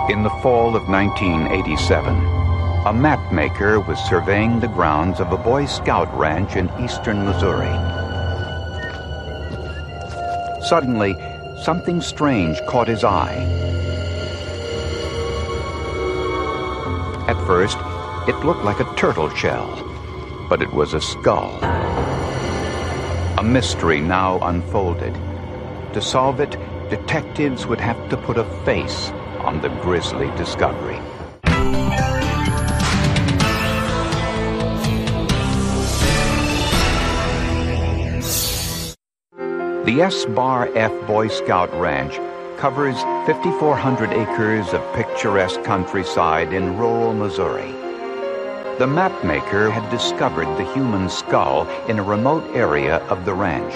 In the fall of 1987, a map maker was surveying the grounds of a Boy Scout ranch in eastern Missouri. Suddenly, something strange caught his eye. At first, it looked like a turtle shell, but it was a skull. A mystery now unfolded. To solve it, detectives would have to put a face on the grisly discovery. The S-Bar-F Boy Scout Ranch covers 5,400 acres of picturesque countryside in rural Missouri. The mapmaker had discovered the human skull in a remote area of the ranch.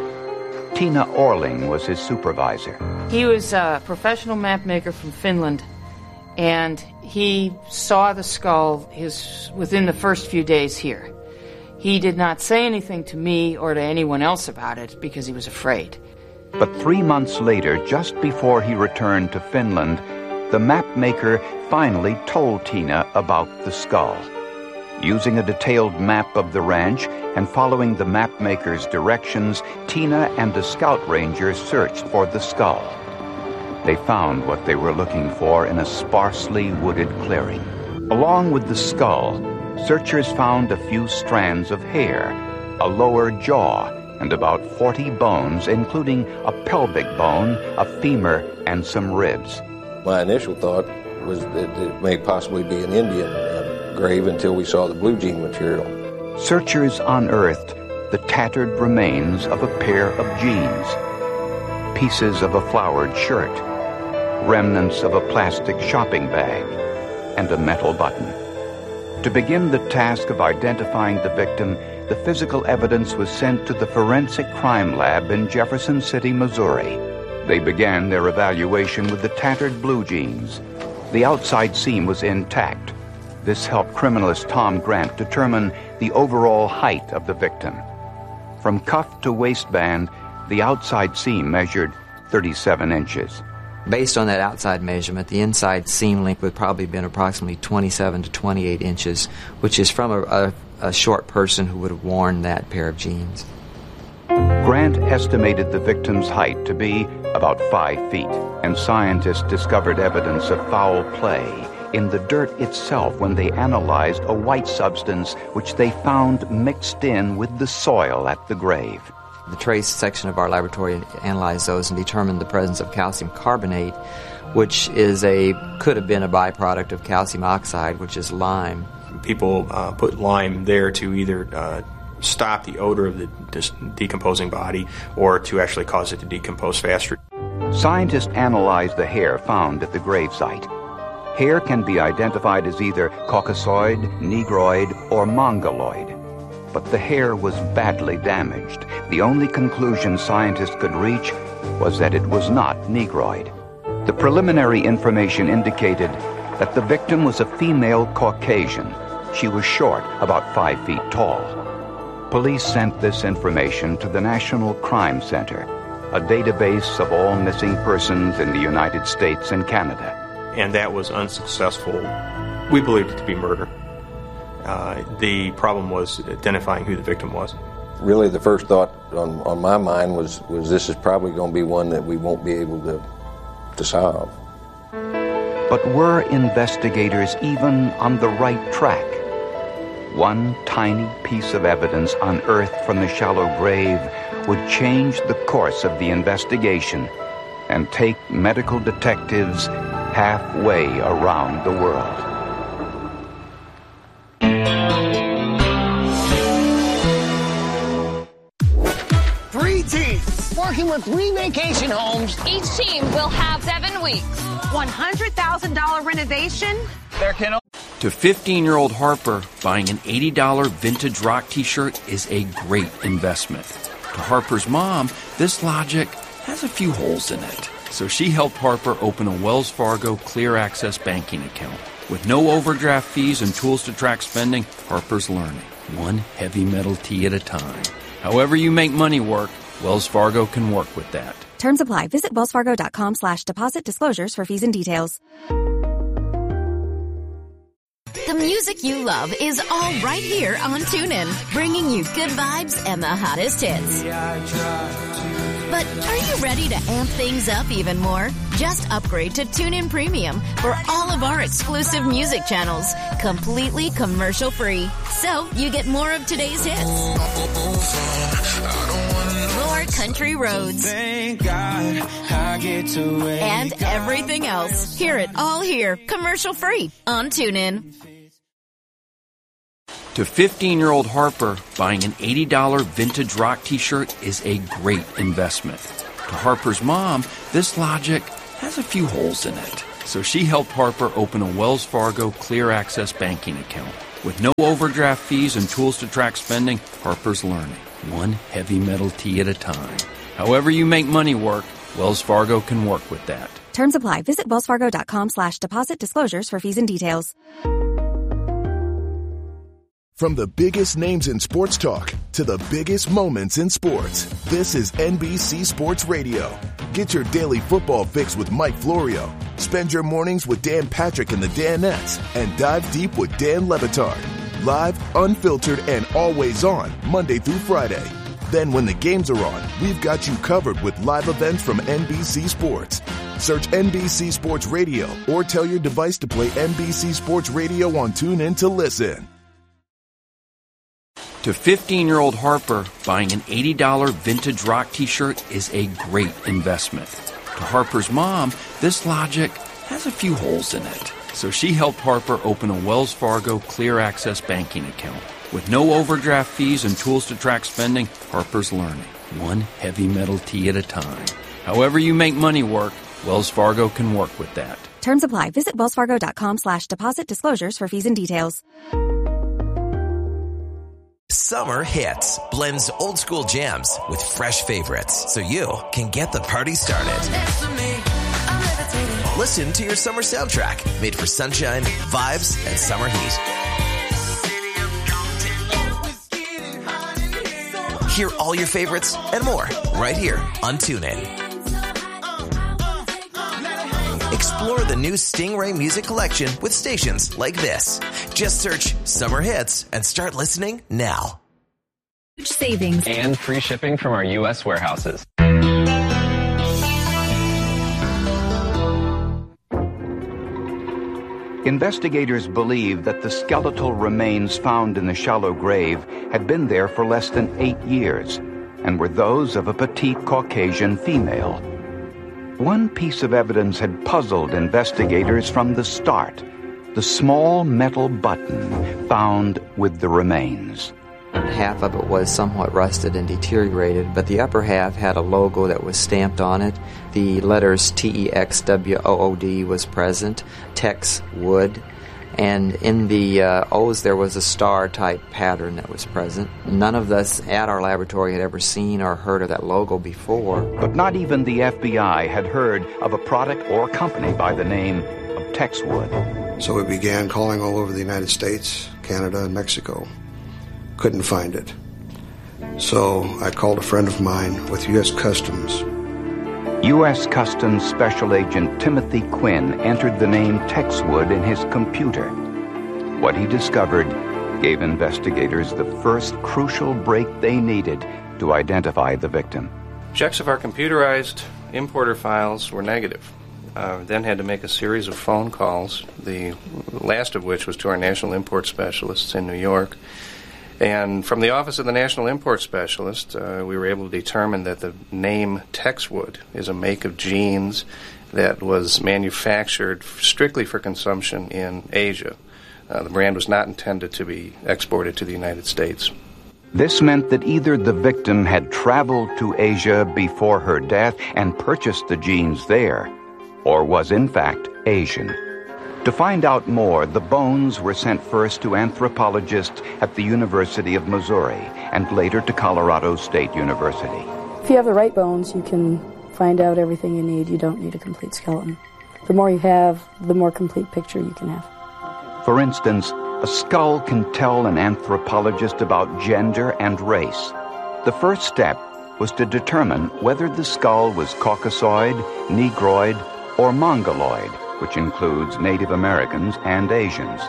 Tina Orling was his supervisor. He was a professional mapmaker from Finland, and he saw the skull within the first few days here. He did not say anything to me or to anyone else about it because he was afraid. But 3 months later, just before he returned to Finland, the mapmaker finally told Tina about the skull. Using a detailed map of the ranch and following the mapmaker's directions, Tina and a scout ranger searched for the skull. They found what they were looking for in a sparsely wooded clearing. Along with the skull, searchers found a few strands of hair, a lower jaw, and about 40 bones, including a pelvic bone, a femur, and some ribs. My initial thought was that it may possibly be an Indian grave until we saw the blue jean material. Searchers unearthed the tattered remains of a pair of jeans, pieces of a flowered shirt, remnants of a plastic shopping bag, and a metal button. To begin the task of identifying the victim, the physical evidence was sent to the Forensic Crime Lab in Jefferson City, Missouri. They began their evaluation with the tattered blue jeans. The outside seam was intact. This helped criminalist Tom Grant determine the overall height of the victim. From cuff to waistband, the outside seam measured 37 inches. Based on that outside measurement, the inside seam length would probably have been approximately 27 to 28 inches, which is from a short person who would have worn that pair of jeans. Grant estimated the victim's height to be about 5 feet, and scientists discovered evidence of foul play in the dirt itself when they analyzed a white substance which they found mixed in with the soil at the grave. The trace section of our laboratory analyzed those and determined the presence of calcium carbonate, which could have been a byproduct of calcium oxide, which is lime. People put lime there to either stop the odor of the decomposing body or to actually cause it to decompose faster. Scientists analyzed the hair found at the gravesite. Hair can be identified as either Caucasoid, Negroid, or Mongoloid. But the hair was badly damaged. The only conclusion scientists could reach was that it was not Negroid. The preliminary information indicated that the victim was a female Caucasian. She was short, about 5 feet tall. Police sent this information to the National Crime Center, a database of all missing persons in the United States and Canada. And that was unsuccessful. We believed it to be murder. The problem was identifying who the victim was. Really, the first thought on my mind was this is probably going to be one that we won't be able to solve. But were investigators even on the right track? One tiny piece of evidence unearthed from the shallow grave would change the course of the investigation and take medical detectives halfway around the world. Working with 3 vacation homes. Each team will have 7 weeks. $100,000 renovation. To 15-year-old Harper, buying an $80 vintage rock t-shirt is a great investment. To Harper's mom, this logic has a few holes in it. So she helped Harper open a Wells Fargo Clear Access banking account. With no overdraft fees and tools to track spending, Harper's learning, one heavy metal tee at a time. However you make money work, Wells Fargo can work with that. Terms apply. Visit wellsfargo.com/deposit disclosures for fees and details. music you love is all right here on TuneIn, bringing you good vibes and the hottest hits. But are you ready to amp things up even more? Just upgrade to TuneIn Premium for all of our exclusive music channels, completely commercial-free. So you get more of today's hits, more country roads, and everything else. Hear it all here, commercial-free on TuneIn. To 15-year-old Harper, buying an $80 vintage rock t-shirt is a great investment. To Harper's mom, this logic has a few holes in it. So she helped Harper open a Wells Fargo Clear Access banking account. With no overdraft fees and tools to track spending, Harper's learning, one heavy metal tee at a time. However you make money work, Wells Fargo can work with that. Terms apply. Visit wellsfargo.com/deposit disclosures for fees and details. From the biggest names in sports talk to the biggest moments in sports, this is NBC Sports Radio. Get your daily football fix with Mike Florio. Spend your mornings with Dan Patrick and the Danettes, and dive deep with Dan Le Batard. Live, unfiltered, and always on, Monday through Friday. Then when the games are on, we've got you covered with live events from NBC Sports. Search NBC Sports Radio or tell your device to play NBC Sports Radio on TuneIn to listen. To 15-year-old Harper, buying an $80 vintage rock t-shirt is a great investment. To Harper's mom, this logic has a few holes in it. So she helped Harper open a Wells Fargo Clear Access banking account. With no overdraft fees and tools to track spending, Harper's learning, one heavy metal tee at a time. However you make money work, Wells Fargo can work with that. Terms apply. Visit wellsfargo.com/deposit disclosures for fees and details. Summer Hits blends old school jams with fresh favorites so you can get the party started. Listen to your summer soundtrack made for sunshine, vibes, and summer heat. Hear all your favorites and more right here on TuneIn. Explore the new Stingray music collection with stations like this. Just search Summer Hits and start listening now. Huge savings and free shipping from our U.S. warehouses. Investigators believe that the skeletal remains found in the shallow grave had been there for less than 8 years and were those of a petite Caucasian female. One piece of evidence had puzzled investigators from the start: the small metal button found with the remains. Half of it was somewhat rusted and deteriorated, but the upper half had a logo that was stamped on it. The letters TEXWOOD was present, Tex Wood, and in the O's there was a star-type pattern that was present. None of us at our laboratory had ever seen or heard of that logo before. But not even the FBI had heard of a product or company by the name of Texwood. So we began calling all over the United States, Canada, and Mexico. Couldn't find it. So I called a friend of mine with U.S. Customs. U.S. Customs Special Agent Timothy Quinn entered the name Texwood in his computer. What he discovered gave investigators the first crucial break they needed to identify the victim. Checks of our computerized importer files were negative. Then had to make a series of phone calls, the last of which was to our national import specialists in New York. And from the Office of the National Import Specialist, we were able to determine that the name Texwood is a make of jeans that was manufactured strictly for consumption in Asia. The brand was not intended to be exported to the United States. This meant that either the victim had traveled to Asia before her death and purchased the jeans there, or was in fact Asian. To find out more, the bones were sent first to anthropologists at the University of Missouri and later to Colorado State University. If you have the right bones, you can find out everything you need. You don't need a complete skeleton. The more you have, the more complete picture you can have. For instance, a skull can tell an anthropologist about gender and race. The first step was to determine whether the skull was Caucasoid, Negroid, or Mongoloid, which includes Native Americans and Asians.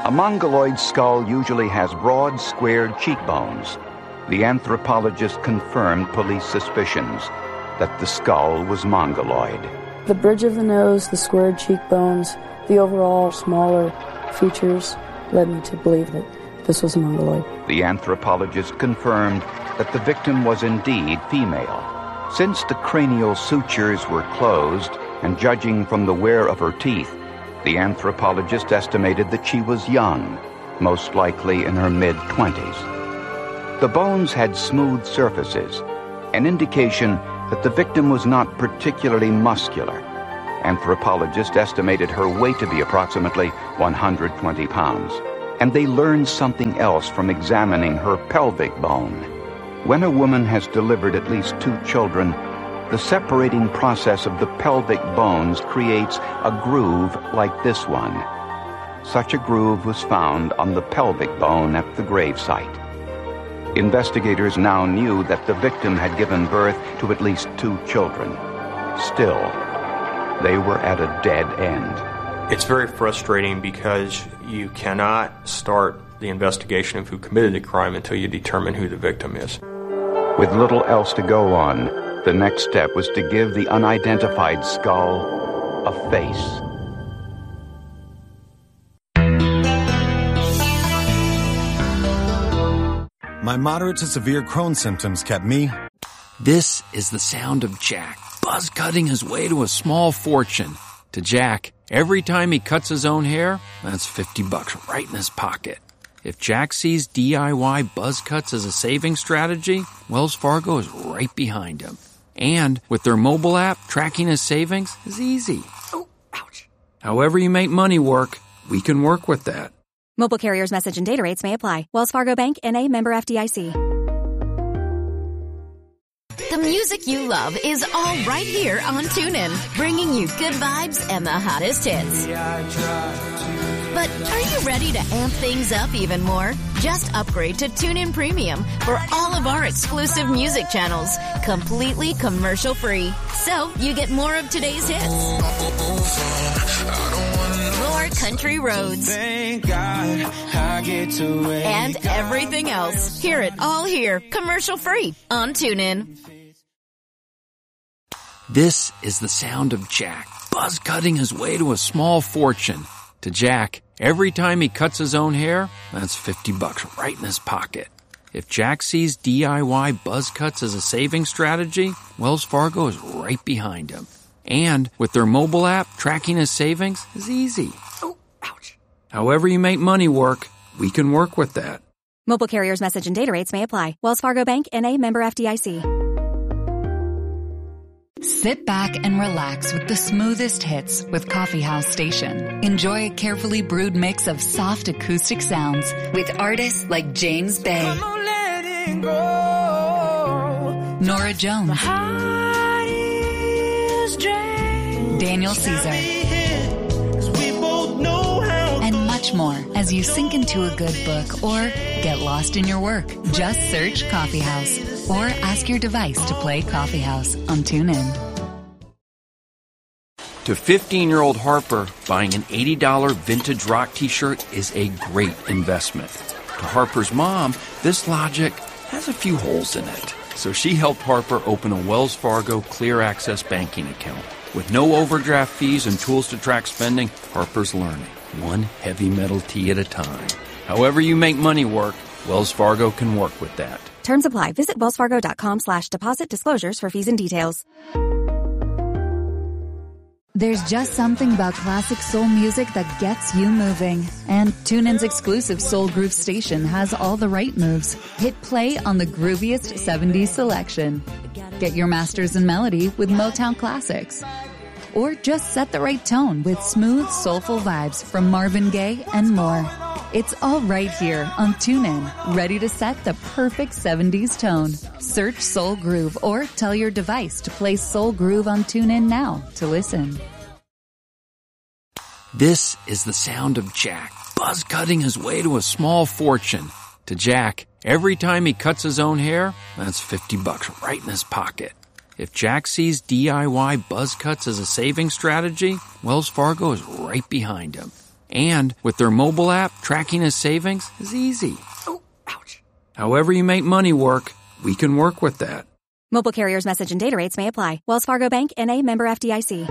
A mongoloid skull usually has broad, squared cheekbones. The anthropologist confirmed police suspicions that the skull was mongoloid. The bridge of the nose, the squared cheekbones, the overall smaller features led me to believe that this was a mongoloid. The anthropologist confirmed that the victim was indeed female. Since the cranial sutures were closed, and judging from the wear of her teeth, the anthropologist estimated that she was young, most likely in her mid-20s. The bones had smooth surfaces, an indication that the victim was not particularly muscular. Anthropologists estimated her weight to be approximately 120 pounds. And they learned something else from examining her pelvic bone. When a woman has delivered at least 2 children, the separating process of the pelvic bones creates a groove like this one. Such a groove was found on the pelvic bone at the gravesite. Investigators now knew that the victim had given birth to at least 2 children. Still, they were at a dead end. It's very frustrating because you cannot start the investigation of who committed the crime until you determine who the victim is. With little else to go on, the next step was to give the unidentified skull a face. My moderate to severe Crohn's symptoms kept me. This is the sound of Jack, buzz cutting his way to a small fortune. To Jack, every time he cuts his own hair, that's $50 right in his pocket. If Jack sees DIY buzz cuts as a saving strategy, Wells Fargo is right behind him. And with their mobile app, tracking his savings is easy. Oh, ouch. However you make money work, we can work with that. Mobile carriers' message and data rates may apply. Wells Fargo Bank, N.A., member FDIC. The music you love is all right here on TuneIn, bringing you good vibes and the hottest hits. But are you ready to amp things up even more? Just upgrade to TuneIn Premium for all of our exclusive music channels, completely commercial-free. So you get more of today's hits, more country roads, thank God I get to and everything else. Hear it all here, commercial-free on TuneIn. This is the sound of Jack, buzz cutting his way to a small fortune. To Jack, every time he cuts his own hair, that's $50 right in his pocket. If Jack sees DIY buzz cuts as a saving strategy, Wells Fargo is right behind him. And with their mobile app, tracking his savings is easy. Oh, ouch. However you make money work, we can work with that. Mobile carriers' message and data rates may apply. Wells Fargo Bank, N.A., member FDIC. Sit back and relax with the smoothest hits with Coffee House Station. Enjoy a carefully brewed mix of soft acoustic sounds with artists like James Bay, Nora Jones, Daniel Caesar, and much more as you sink into a good book or get lost in your work. Just search Coffee House or ask your device to play Coffee House on TuneIn. To 15-year-old Harper, buying an $80 vintage rock t-shirt is a great investment. To Harper's mom, this logic has a few holes in it. So she helped Harper open a Wells Fargo Clear Access banking account. With no overdraft fees and tools to track spending, Harper's learning, one heavy metal tea at a time. However you make money work, Wells Fargo can work with that. Terms apply. Visit wellsfargo.com/deposit disclosures for fees and details. There's just something about classic soul music that gets you moving. And TuneIn's exclusive Soul Groove station has all the right moves. Hit play on the grooviest 70s selection. Get your masters in melody with Motown classics. Or just set the right tone with smooth, soulful vibes from Marvin Gaye and more. It's all right here on TuneIn, ready to set the perfect 70s tone. Search Soul Groove or tell your device to play Soul Groove on TuneIn now to listen. This is the sound of Jack, buzz cutting his way to a small fortune. To Jack, every time he cuts his own hair, that's $50 right in his pocket. If Jack sees DIY buzz cuts as a saving strategy, Wells Fargo is right behind him. And with their mobile app, tracking his savings is easy. Oh, ouch. However you make money work, we can work with that. Mobile carriers' message and data rates may apply. Wells Fargo Bank, N.A., member FDIC.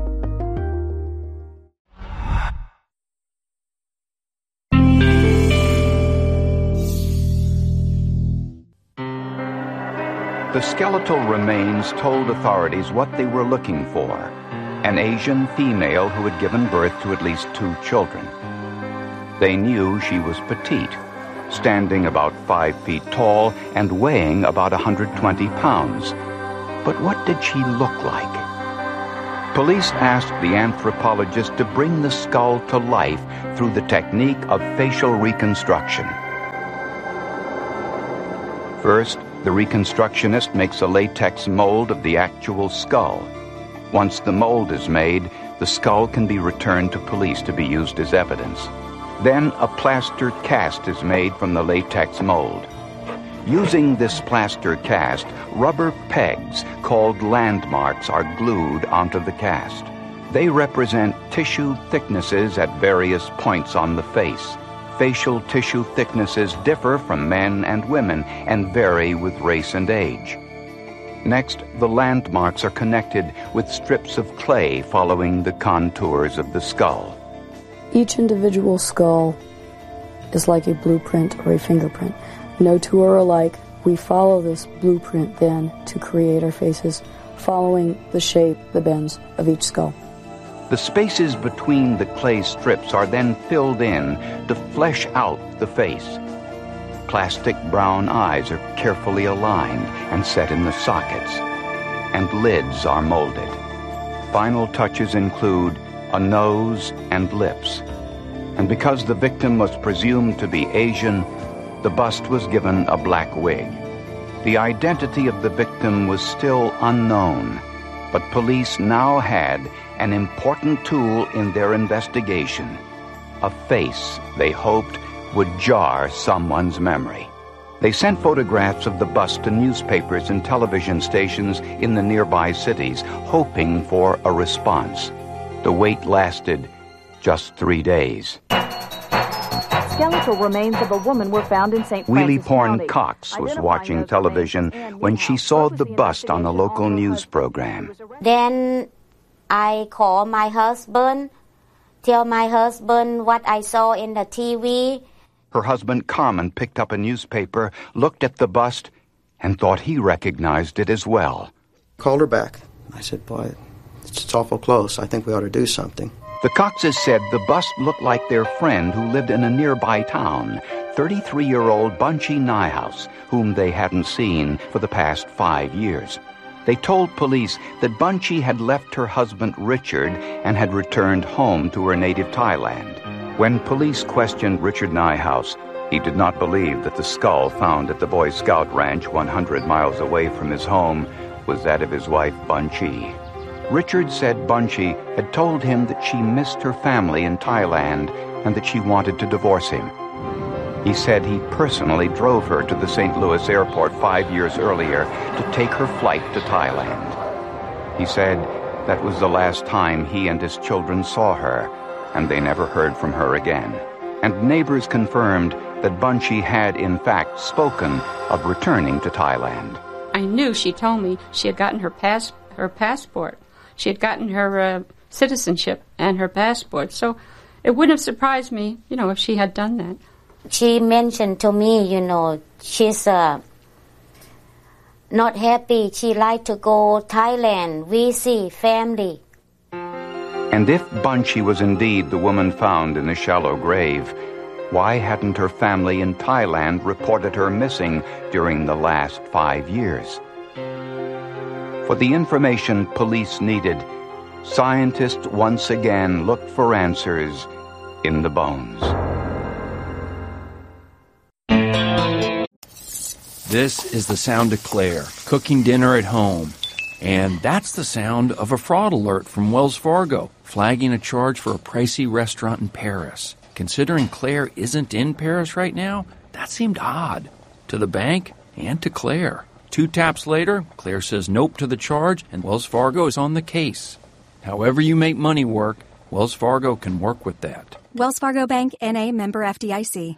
The skeletal remains told authorities what they were looking for: an Asian female who had given birth to at least 2 children. They knew she was petite, standing about 5 feet tall and weighing about 120 pounds. But what did she look like? Police asked the anthropologist to bring the skull to life through the technique of facial reconstruction. First, the reconstructionist makes a latex mold of the actual skull. Once the mold is made, the skull can be returned to police to be used as evidence. Then a plaster cast is made from the latex mold. Using this plaster cast, rubber pegs called landmarks are glued onto the cast. They represent tissue thicknesses at various points on the face. Facial tissue thicknesses differ from men and women and vary with race and age. Next, the landmarks are connected with strips of clay following the contours of the skull. Each individual skull is like a blueprint or a fingerprint. No two are alike. We follow this blueprint then to create our faces, following the shape, the bends of each skull. The spaces between the clay strips are then filled in to flesh out the face. Plastic brown eyes are carefully aligned and set in the sockets, and lids are molded. Final touches include a nose and lips. And because the victim was presumed to be Asian, the bust was given a black wig. The identity of the victim was still unknown, but police now had an important tool in their investigation: a face they hoped would jar someone's memory. They sent photographs of the bust to newspapers and television stations in the nearby cities, hoping for a response. The wait lasted just 3 days. Skeletal remains of a woman were found in St. Francis Wheelie Porn County. Cox was watching television when she saw the bust on a local news program. Then I called my husband, tell my husband what I saw in the TV. Her husband Carmen picked up a newspaper, looked at the bust, and thought he recognized it as well. Called her back. I said, boy, it's awful close. I think we ought to do something. The Coxes said the bust looked like their friend who lived in a nearby town, 33-year-old Bunchy Nyhouse, whom they hadn't seen for the past 5 years. They told police that Bunchy had left her husband Richard and had returned home to her native Thailand. When police questioned Richard Nyhouse, he did not believe that the skull found at the Boy Scout ranch 100 miles away from his home was that of his wife Bunchy. Richard said Bunchy had told him that she missed her family in Thailand and that she wanted to divorce him. He said he personally drove her to the St. Louis airport 5 years earlier to take her flight to Thailand. He said that was the last time he and his children saw her, and they never heard from her again. And neighbors confirmed that Bunchy had in fact spoken of returning to Thailand. I knew she told me she had gotten her passport. She had gotten her citizenship and her passport. So it wouldn't have surprised me, if she had done that. She mentioned to me, she's not happy. She like to go Thailand, visit family. And if Bunchy was indeed the woman found in the shallow grave, why hadn't her family in Thailand reported her missing during the last 5 years? For the information police needed, scientists once again looked for answers in the bones. This is the sound of Claire, cooking dinner at home. And that's the sound of a fraud alert from Wells Fargo, flagging a charge for a pricey restaurant in Paris. Considering Claire isn't in Paris right now, that seemed odd to the bank and to Claire. 2 taps later, Claire says nope to the charge, and Wells Fargo is on the case. However you make money work, Wells Fargo can work with that. Wells Fargo Bank, N.A., member FDIC.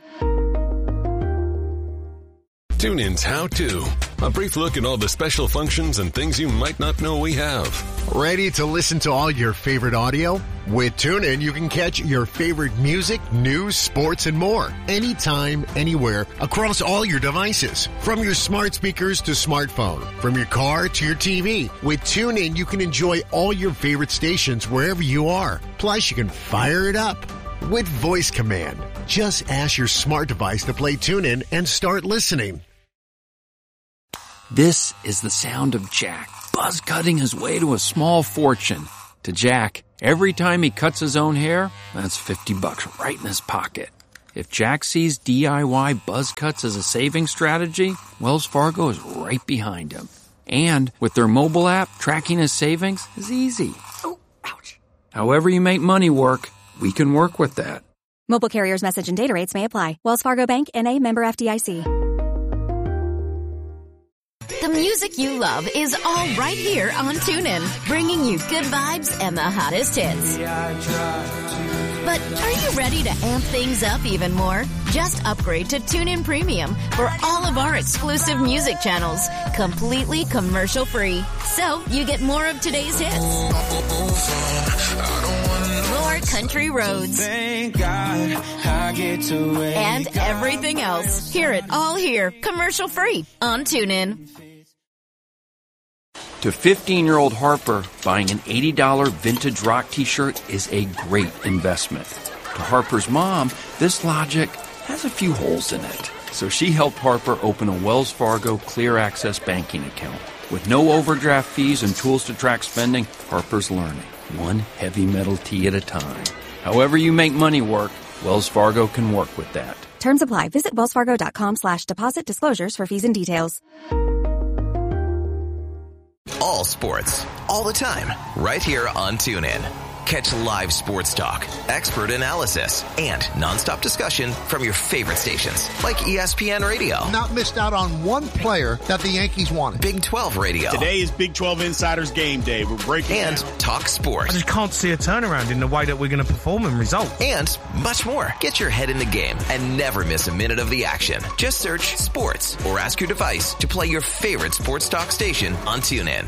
TuneIn's How To. A brief look at all the special functions and things you might not know we have. Ready to listen to all your favorite audio? With TuneIn, you can catch your favorite music, news, sports, and more. Anytime, anywhere, across all your devices. From your smart speakers to smartphone. From your car to your TV. With TuneIn, you can enjoy all your favorite stations wherever you are. Plus, you can fire it up with voice command. Just ask your smart device to play TuneIn and start listening. This is the sound of Jack buzz cutting his way to a small fortune. To Jack, every time he cuts his own hair, that's $50 right in his pocket. If Jack sees DIY buzz cuts as a saving strategy, Wells Fargo is right behind him. And with their mobile app, tracking his savings is easy. Oh, ouch. However you make money work, we can work with that. Mobile carriers' message and data rates may apply. Wells Fargo Bank, N.A., member FDIC. The music you love is all right here on TuneIn, bringing you good vibes and the hottest hits. But are you ready to amp things up even more? Just upgrade to TuneIn Premium for all of our exclusive music channels, completely commercial-free. So you get more of today's hits, more country roads, Thank God I get to wake and everything else. Hear it all here, commercial-free on TuneIn. To 15-year-old Harper, buying an $80 vintage rock t-shirt is a great investment. To Harper's mom, this logic has a few holes in it. So she helped Harper open a Wells Fargo Clear Access banking account. With no overdraft fees and tools to track spending, Harper's learning, one heavy metal tee at a time. However you make money work, Wells Fargo can work with that. Terms apply. Visit wellsfargo.com/deposit disclosures for fees and details. All sports, all the time, right here on TuneIn. Catch live sports talk, expert analysis, and nonstop discussion from your favorite stations, like ESPN Radio. Not missed out on one player that the Yankees wanted. Big 12 Radio. Today is Big 12 Insiders Game Day. We're breaking and down. Talk Sports. I just can't see a turnaround in the way that we're going to perform and result. And much more. Get your head in the game and never miss a minute of the action. Just search Sports or ask your device to play your favorite sports talk station on TuneIn.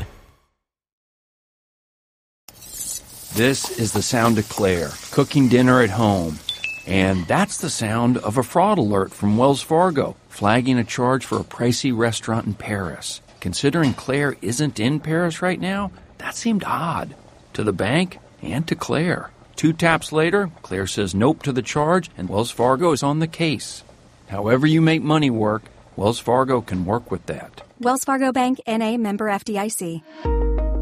This is the sound of Claire, cooking dinner at home. And that's the sound of a fraud alert from Wells Fargo, flagging a charge for a pricey restaurant in Paris. Considering Claire isn't in Paris right now, that seemed odd. To the bank and to Claire. 2 taps later, Claire says nope to the charge, and Wells Fargo is on the case. However you make money work, Wells Fargo can work with that. Wells Fargo Bank, N.A., member FDIC.